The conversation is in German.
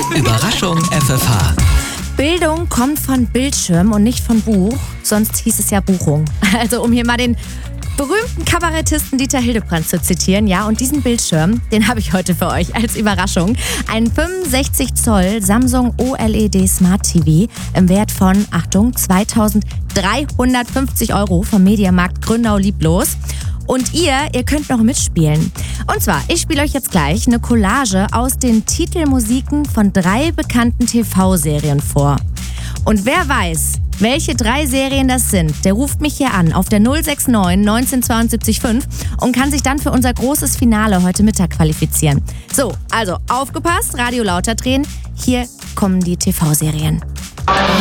Überraschung FFH. Bildung kommt von Bildschirm und nicht von Buch, sonst hieß es ja Buchung. Also um hier mal den berühmten Kabarettisten Dieter Hildebrand zu zitieren, ja, und diesen Bildschirm, den habe ich heute für euch als Überraschung. Ein 65 Zoll Samsung OLED Smart TV im Wert von, Achtung, 2.350 € vom Mediamarkt Grünau-Lieblos. Und ihr könnt noch mitspielen. Und zwar, ich spiele euch jetzt gleich eine Collage aus den Titelmusiken von 3 bekannten TV-Serien vor. Und wer weiß, welche 3 Serien das sind, der ruft mich hier an auf der 069 1972 5 und kann sich dann für unser großes Finale heute Mittag qualifizieren. So, also aufgepasst, Radio lauter drehen. Hier kommen die TV-Serien.